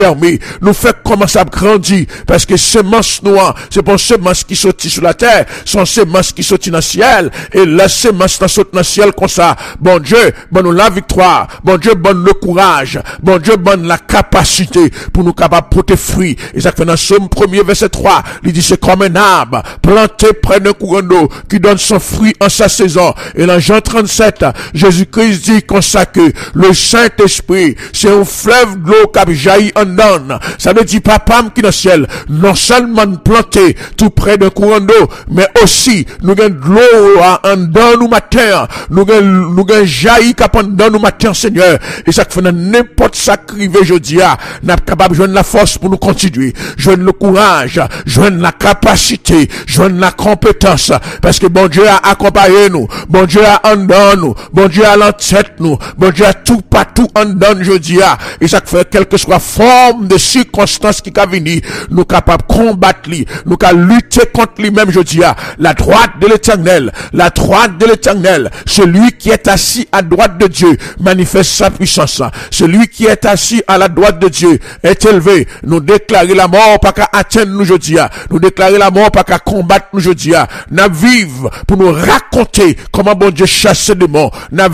permis, nous fait commencer à grandir, parce que semence noire, c'est pas semence qui sortit sur la terre, son semence qui sortit dans le ciel, et la semence qui sortit dans le ciel comme ça. Bon Dieu, bon nous la victoire, bon Dieu, bon le courage, bon Dieu, bon la capacité pour nous capables de porter fruit. Et ça fait dans Somme 1er verset 3, il dit c'est comme un arbre planté près d'un courant d'eau qui donne son fruit en sa saison. Et dans Jean 37, Jésus-Christ dit comme ça que le Saint-Esprit, c'est un fleuve d'eau qui jaillit en donne. Ça veut dire papa qui dans le ciel, non seulement planté tout près d'un courant d'eau, mais aussi nous avons de l'eau en dedans nous matin, nous avons jailli en dedans nous matin, Seigneur. Et ça fait n'importe ça crivé jeudi, nous sommes capables de joindre la force pour nous continuer, joindre le courage, joindre la capacité, joindre la compétence, parce que bon Dieu a accompagné nous, bon Dieu a en dedans nous, bon Dieu a l'entête nous, bon Dieu a tout partout en dedans jeudi, et ça fait quelle que soit forme de circonstance qui a venu, nous capables de combattre lui, nous capables de lutter contre lui-même jeudi, la droite de l'Éternel, la droite de l'Éternel, celui qui est assis à droite de Dieu manifeste sa puissance, celui qui est assis à la droite de Dieu est élevé. Nous déclarer la mort pas qu'à atteindre nous jeudi, nous déclarer la mort pas qu'à combattre nous jeudi, nous vivre pour nous raconter comment bon Dieu chasse les démons,